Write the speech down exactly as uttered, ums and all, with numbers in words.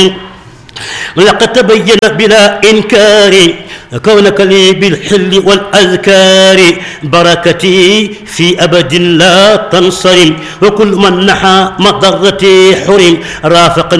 لقد تبين بلا إنكار كونك لي بالحل والأذكار بركتي في أبد لا تنصرم وكل من نحى مضرتي حرم رافقني